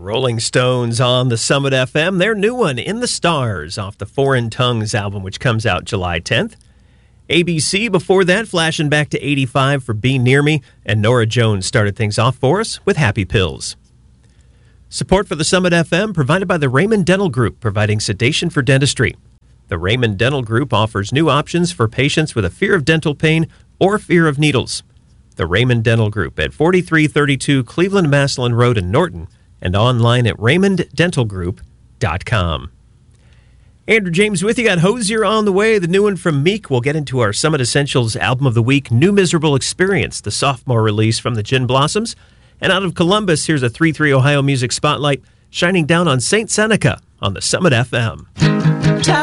Rolling Stones on the Summit FM. Their new one, In the Stars, off the Foreign Tongues album, which comes out July 10th. ABC before that, flashing back to 85 for Be Near Me, and Norah Jones started things off for us with Happy Pills. Support for the Summit FM provided by the Raymond Dental Group, providing sedation for dentistry. The Raymond Dental Group offers new options for patients with a fear of dental pain or fear of needles. The Raymond Dental Group at 4332 Cleveland Maslin Road in Norton, and online at raymonddentalgroup.com. Andrew James with you. Got Hosier on the way, the new one from Meek. We'll get into our Summit Essentials Album of the Week, New Miserable Experience, the sophomore release from the Gin Blossoms. And out of Columbus, here's a 3-3 Ohio Music Spotlight shining down on St. Seneca on the Summit FM.